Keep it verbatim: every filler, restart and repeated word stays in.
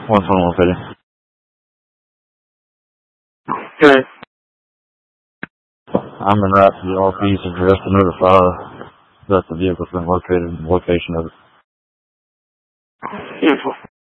one twenty-one Petty. Okay. I'm en route to the R P, so just to notify that the vehicle's been located and the location of it. Beautiful.